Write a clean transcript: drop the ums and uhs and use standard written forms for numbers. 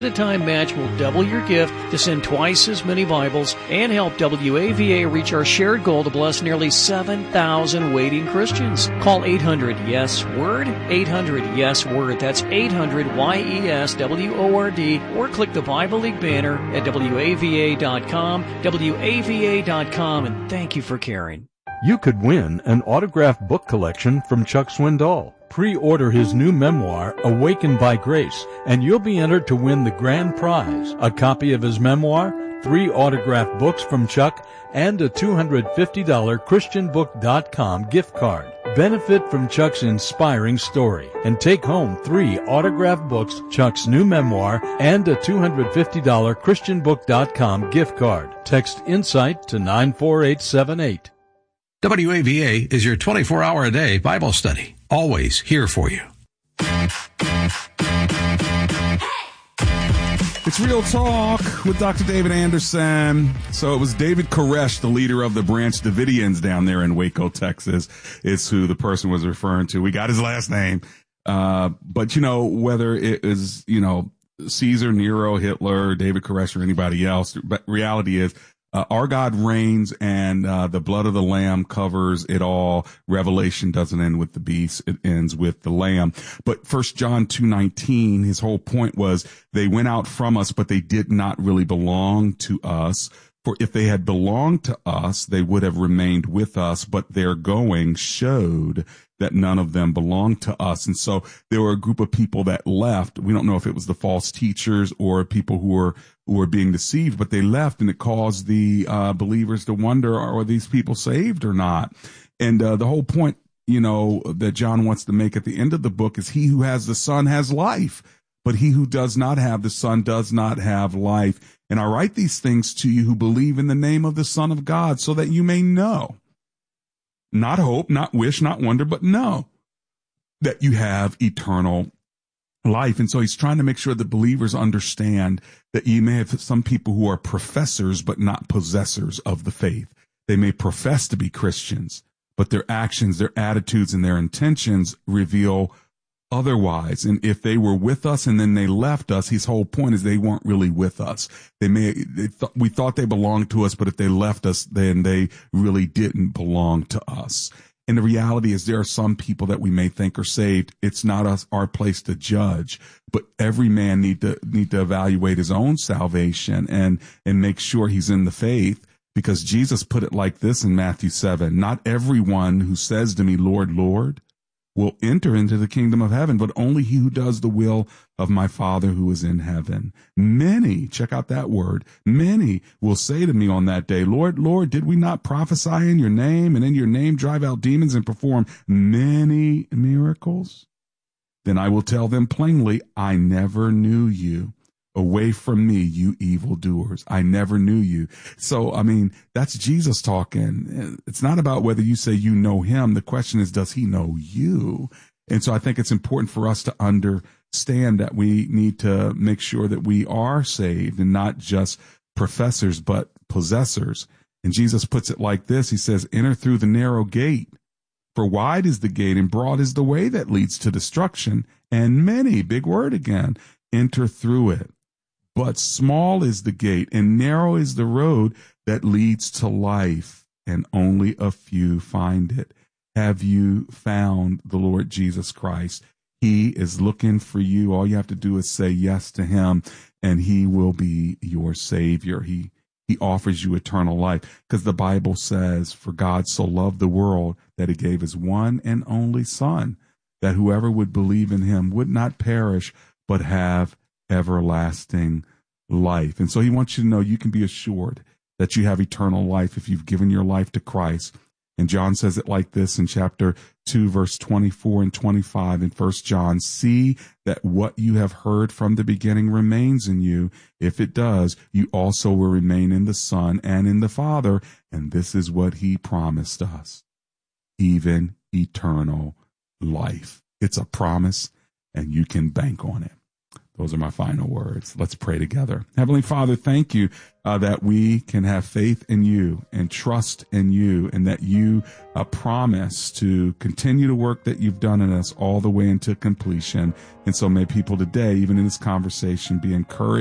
A time match will double your gift to send twice as many Bibles and help WAVA reach our shared goal to bless nearly 7,000 waiting Christians. Call 800-YES-WORD, 800-YES-WORD. That's 800-YES-WORD, or click the Bible League banner at WAVA.com, WAVA.com, and thank you for caring. You could win an autographed book collection from Chuck Swindoll. Pre-order his new memoir, Awakened by Grace, and you'll be entered to win the grand prize, a copy of his memoir, 3 autographed books from Chuck, and a $250 ChristianBook.com gift card. Benefit from Chuck's inspiring story and take home 3 autographed books, Chuck's new memoir, and a $250 ChristianBook.com gift card. Text INSIGHT to 94878. WAVA is your 24-hour-a-day Bible study. Always here for you. It's Real Talk with Dr. David Anderson. So it was David Koresh, the leader of the Branch Davidians down there in Waco, Texas, is who the person was referring to. We got his last name. But, whether it is, Caesar, Nero, Hitler, David Koresh, or anybody else, but reality is, our God reigns, and the blood of the Lamb covers it all. Revelation doesn't end with the beast; it ends with the Lamb. But 1 John 2:19, his whole point was they went out from us, but they did not really belong to us. For if they had belonged to us, they would have remained with us. But their going showed that none of them belonged to us. And so there were a group of people that left. We don't know if it was the false teachers or people who were being deceived, but they left, and it caused the believers to wonder, are these people saved or not? And the whole point, that John wants to make at the end of the book is he who has the Son has life, but he who does not have the Son does not have life. And I write these things to you who believe in the name of the Son of God, so that you may know, not hope, not wish, not wonder, but know that you have eternal life. And so he's trying to make sure that believers understand that you may have some people who are professors but not possessors of the faith. They may profess to be Christians, but their actions, their attitudes, and their intentions reveal otherwise. And if they were with us and then they left us, his whole point is they weren't really with us. We thought they belonged to us, but if they left us, then they really didn't belong to us. And the reality is there are some people that we may think are saved. It's not our place to judge, but every man need to evaluate his own salvation and make sure he's in the faith, because Jesus put it like this in Matthew 7, not everyone who says to me, Lord, Lord, will enter into the kingdom of heaven, but only he who does the will of my Father who is in heaven. Many, check out that word, many will say to me on that day, Lord, Lord, did we not prophesy in your name, and in your name drive out demons and perform many miracles? Then I will tell them plainly, I never knew you. Away from me, you evildoers. I never knew you. So, that's Jesus talking. It's not about whether you say you know him. The question is, does he know you? And so I think it's important for us to understand that we need to make sure that we are saved and not just professors, but possessors. And Jesus puts it like this. He says, enter through the narrow gate. For wide is the gate and broad is the way that leads to destruction. And many, big word again, enter through it. But small is the gate and narrow is the road that leads to life, and only a few find it. Have you found the Lord Jesus Christ? He is looking for you. All you have to do is say yes to him, and he will be your Savior. He offers you eternal life, because the Bible says, for God so loved the world that he gave his one and only Son, that whoever would believe in him would not perish, but have everlasting life. And so he wants you to know you can be assured that you have eternal life if you've given your life to Christ. And John says it like this in chapter 2, verse 24 and 25 in 1 John. See that what you have heard from the beginning remains in you. If it does, you also will remain in the Son and in the Father. And this is what he promised us, even eternal life. It's a promise, and you can bank on it. Those are my final words. Let's pray together. Heavenly Father, thank you that we can have faith in you and trust in you, and that you promise to continue the work that you've done in us all the way into completion. And so may people today, even in this conversation, be encouraged